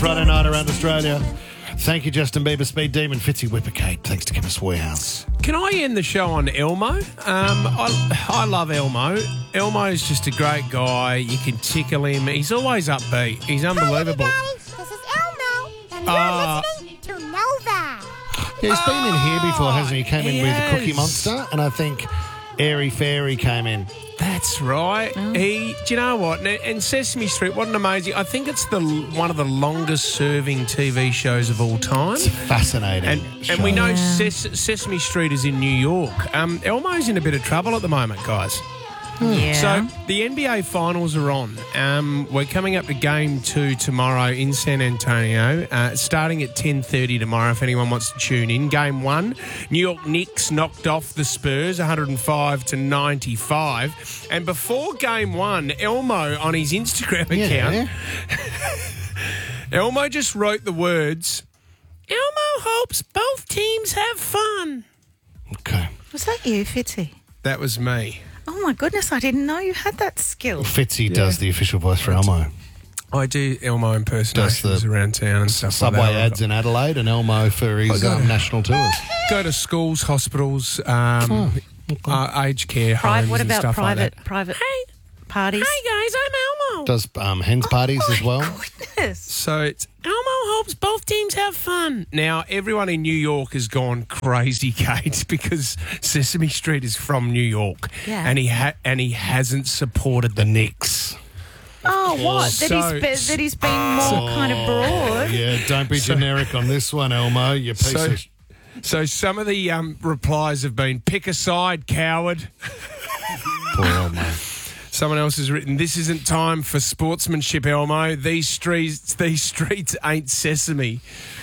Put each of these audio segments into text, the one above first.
Friday night around Australia. Thank you, Justin Bieber, Speed Demon, Fitzy Whipper Kate. Thanks to Chemist Warehouse. Can I end the show on Elmo? I love Elmo. Elmo's just a great guy. You can tickle him. He's always upbeat. He's unbelievable. Hi, everybody. This is Elmo, and you're listening to Nova. Yeah, he's been in here before, hasn't he? He came in with Yes. Cookie Monster, and I think Airy Fairy came in. That's right. Do you know what? And Sesame Street, what an amazing... I think it's one of the longest-serving TV shows of all time. It's fascinating. And we know Sesame Street is in New York. Elmo's in a bit of trouble at the moment, guys. Yeah. So the NBA Finals are on. We're coming up to Game 2 tomorrow in San Antonio, starting at 10:30 tomorrow if anyone wants to tune in. Game 1, New York Knicks knocked off the Spurs 105-95. And before Game 1, Elmo on his Instagram account, Elmo just wrote the words, Elmo hopes both teams have fun. Okay. Was that you, Fitzy? That was me. Oh, my goodness, I didn't know you had that skill. Fitzy does the official voice for Elmo. I do Elmo impersonations around town and stuff Subway like that. ads in Adelaide and Elmo for his national tours. Go to schools, hospitals, aged care homes What and about stuff private like that. parties? Hey guys, I'm Elmo. Does hens parties as well. Goodness. So it's Elmo hopes both teams have fun. Now, everyone in New York has gone crazy, Kate, because Sesame Street is from New York. Yeah. And he hasn't supported the Knicks. Oh, what? So- That he's been more kind of broad. Yeah, don't be generic on this one, Elmo. You piece of... So some of the replies have been, pick a side, coward. Poor Elmo. Someone else has written, this isn't time for sportsmanship, Elmo. These streets ain't Sesame.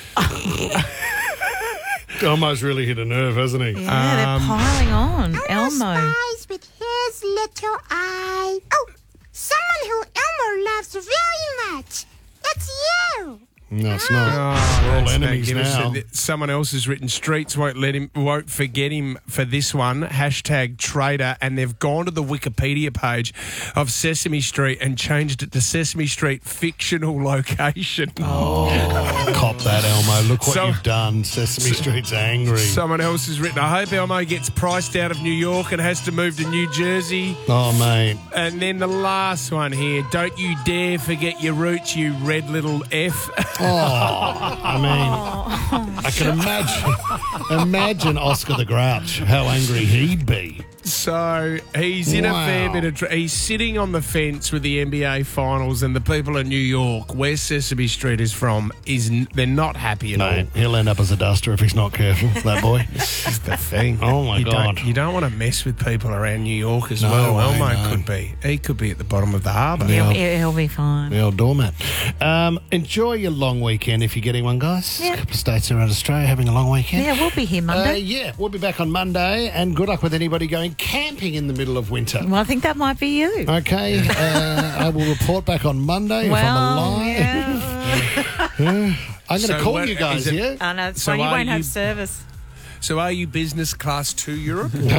Elmo's really hit a nerve, hasn't he? Yeah, they're piling on. Elmo. Spies with his little eye. Oh, someone who Elmo loves very much. That's you. No, it's not. We're all That's enemies magnificent. now. Someone else has written, streets won't forget him for this one. #traitor. And they've gone to the Wikipedia page of Sesame Street and changed it to Sesame Street fictional location. Cop that, Elmo. Look what you've done. Sesame Street's angry. Someone else has written, I hope Elmo gets priced out of New York and has to move to New Jersey. Oh, mate. And then the last one here, don't you dare forget your roots, you red little F. I mean, I can imagine Oscar the Grouch, how angry he'd be. So he's in a fair bit of he's sitting on the fence with the NBA Finals, and the people of New York, where Sesame Street is from, they're not happy at all. Mate, he'll end up as a duster if he's not careful, that boy. This is the thing. Oh, my God. You don't want to mess with people around New York as No well. way, Elmo no. could be. He could be at the bottom of the harbour. He'll be fine. The old doormat. Enjoy your long weekend if you're getting one, guys. Yeah. A couple of states around Australia having a long weekend. Yeah, we'll be here Monday. Yeah, we'll be back on Monday, and good luck with anybody going camping in the middle of winter. Well, I think that might be you. Okay, I will report back on Monday if I'm alive. Yeah. I'm going to call what- you guys, is it- yeah? I know, it's So fine. You are won't have you- service. So are you business class to Europe? No, mate.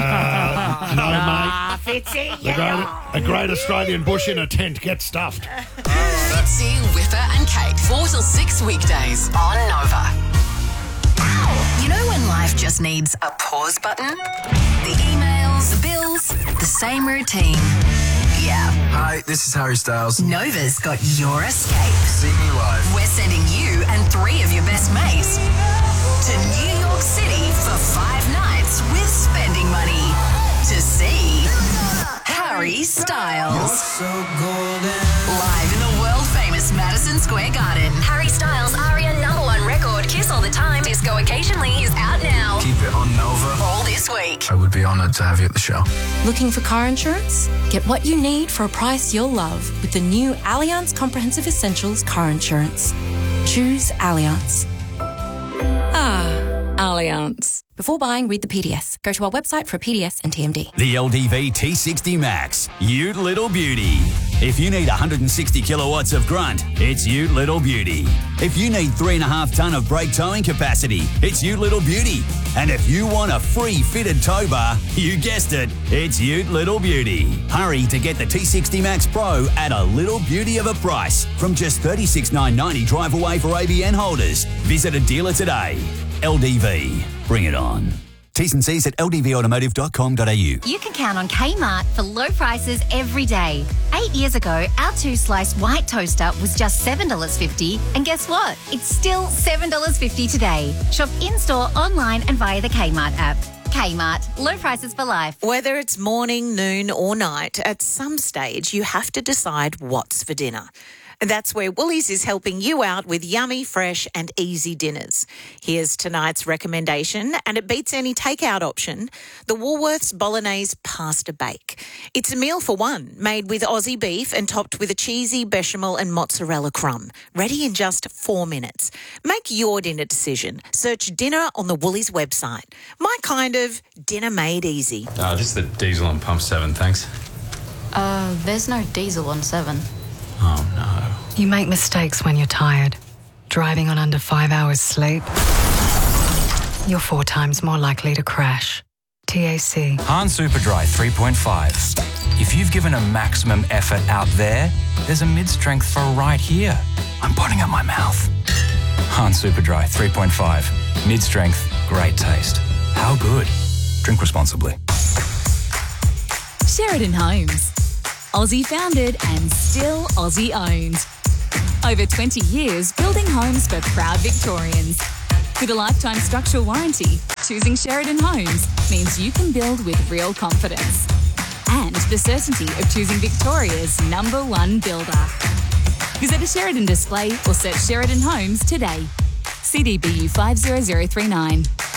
Fitzy. A great Australian bush in a tent. Get stuffed. Fitzy, Whipper and Kate. 4 till 6 weekdays on Nova. You know when life just needs a pause button? The emails, the bills, the same routine. Yeah. Hi, this is Harry Styles. Nova's got your escape. See me live. We're sending you and 3 of your best mates to New York City for 5 nights with spending money to see Harry Styles. Live in the world-famous Madison Square Garden. Harry Styles' ARIA #1 record, Kiss All the Time, Disco Occasionally, is out now. Keep it on Nova. All this week. I would be honoured to have you at the show. Looking for car insurance? Get what you need for a price you'll love with the new Allianz Comprehensive Essentials car insurance. Choose Allianz. Allianz. Before buying, read the PDS. Go to our website for a PDS and TMD. The LDV T60 Max. You little beauty. If you need 160 kilowatts of grunt, it's Ute Little Beauty. If you need 3.5 tonne of brake towing capacity, it's Ute Little Beauty. And if you want a free fitted tow bar, you guessed it, it's Ute Little Beauty. Hurry to get the T60 Max Pro at a little beauty of a price from just $36,990 drive away for ABN holders. Visit a dealer today. LDV. Bring it on. T's and C's at ldvautomotive.com.au. You can count on Kmart for low prices every day. 8 years ago, our 2-slice white toaster was just $7.50. And guess what? It's still $7.50 today. Shop in-store, online and via the Kmart app. Kmart. Low prices for life. Whether it's morning, noon or night, at some stage you have to decide what's for dinner. And that's where Woolies is helping you out with yummy, fresh and easy dinners. Here's tonight's recommendation, and it beats any takeout option, the Woolworths Bolognese Pasta Bake. It's a meal for one, made with Aussie beef and topped with a cheesy bechamel and mozzarella crumb. Ready in just 4 minutes. Make your dinner decision. Search dinner on the Woolies website. My kind of dinner made easy. Just the diesel on pump 7, thanks. There's no diesel on 7. Oh, no. You make mistakes when you're tired. Driving on under 5 hours sleep, you're 4 times more likely to crash. TAC. Han Superdry 3.5. If you've given a maximum effort out there, there's a mid-strength for right here. I'm putting up my mouth. Han Superdry 3.5. Mid-strength, great taste. How good? Drink responsibly. Sheridan Homes. Aussie founded and still Aussie owned. Over 20 years building homes for proud Victorians. With a lifetime structural warranty, choosing Sheridan Homes means you can build with real confidence. And the certainty of choosing Victoria's #1 builder. Visit a Sheridan display or search Sheridan Homes today. CDBU 50039.